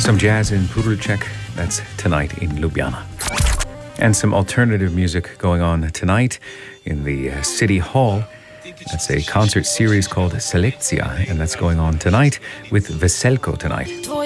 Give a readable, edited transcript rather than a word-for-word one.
Some jazz in Pudlček, that's tonight in Ljubljana. And some alternative music going on tonight in the City Hall. That's a concert series called Selekcija, and that's going on tonight with Veselko tonight.